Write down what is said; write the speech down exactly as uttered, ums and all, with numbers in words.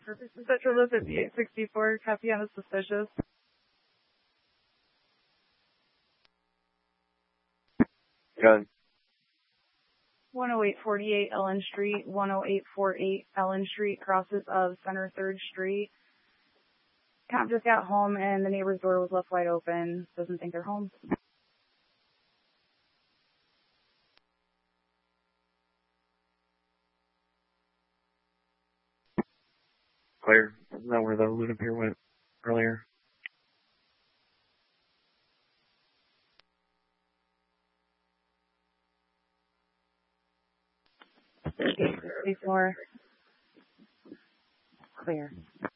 Central fifty-eight sixty-four, Capiana suspicious. Gun. one oh eight forty-eight Ellen Street, one oh eight forty-eight Ellen Street, crosses of Center third Street. Cop just got home and the neighbor's door was left wide open. Doesn't think they're home. Clear. Isn't that where the Luna Pier went earlier? Please more. Clear.